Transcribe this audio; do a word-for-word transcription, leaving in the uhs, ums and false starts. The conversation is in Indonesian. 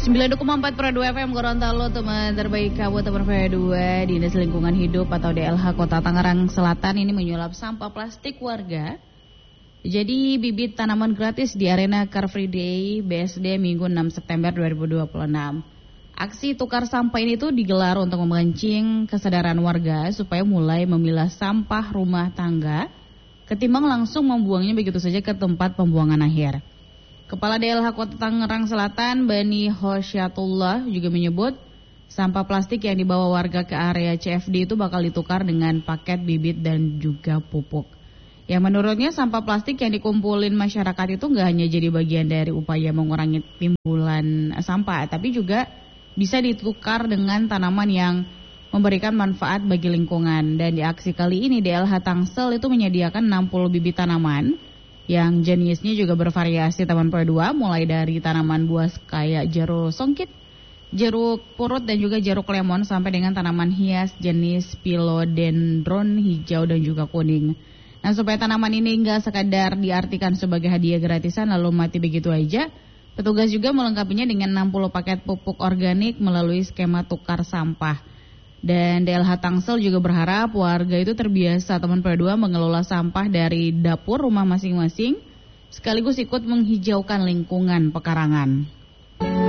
sembilan koma empat per dua F M Gorontalo, teman terbaik Kabupaten P dua. Dinas Lingkungan Hidup atau D L H Kota Tangerang Selatan ini menyulap sampah plastik warga jadi bibit tanaman gratis di arena Car Free Day B S D Minggu enam September dua ribu dua puluh enam. Aksi tukar sampah ini tuh digelar untuk memancing kesadaran warga supaya mulai memilah sampah rumah tangga ketimbang langsung membuangnya begitu saja ke tempat pembuangan akhir. Kepala D L H Kota Tangerang Selatan, Bani Hosyatullah, juga menyebut sampah plastik yang dibawa warga ke area C F D itu bakal ditukar dengan paket bibit dan juga pupuk. Yang menurutnya sampah plastik yang dikumpulin masyarakat itu nggak hanya jadi bagian dari upaya mengurangi timbulan sampah, tapi juga bisa ditukar dengan tanaman yang memberikan manfaat bagi lingkungan. Dan di aksi kali ini D L H Tangsel itu menyediakan enam puluh bibit tanaman yang jenisnya juga bervariasi teman P dua, mulai dari tanaman buah kayak jeruk songkit, jeruk purut dan juga jeruk lemon sampai dengan tanaman hias jenis philodendron hijau dan juga kuning. Nah, supaya tanaman ini enggak sekadar diartikan sebagai hadiah gratisan lalu mati begitu aja, petugas juga melengkapinya dengan enam puluh paket pupuk organik melalui skema tukar sampah. Dan D L H Tangsel juga berharap warga itu terbiasa teman P dua mengelola sampah dari dapur rumah masing-masing sekaligus ikut menghijaukan lingkungan pekarangan.